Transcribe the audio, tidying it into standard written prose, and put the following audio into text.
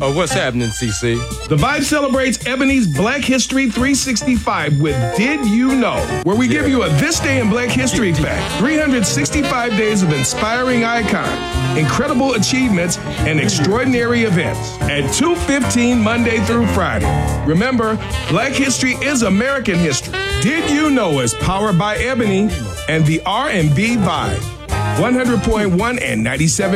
Oh, what's happening, CC? The Vibe celebrates Ebony's Black History 365 with Did You Know, where we give you a This Day in Black History fact. 365 days of inspiring icons, incredible achievements, and extraordinary events at 2:15 Monday through Friday. Remember, Black History is American history. Did You Know is powered by Ebony and the R&B Vibe. 100.1 and 97.